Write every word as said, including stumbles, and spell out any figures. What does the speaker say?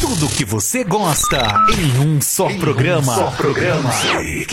Tudo que você gosta em um só Em programa. um só programa.